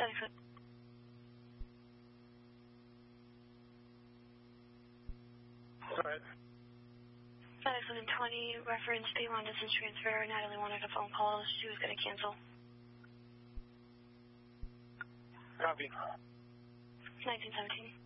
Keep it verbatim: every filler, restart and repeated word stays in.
seven. Alright. FedEx one twenty, reference a long distance transfer. Natalie wanted a phone call. She was going to cancel. Copy. nineteen seventeen.